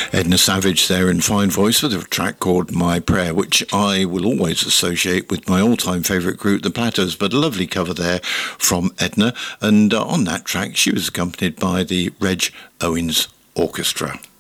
Edna Savage there in fine voice with a track called My Prayer, which I will always associate with my all-time favourite group, The Platters, but a lovely cover there from Edna. And on that track, she was accompanied by the Reg Owens Orchestra.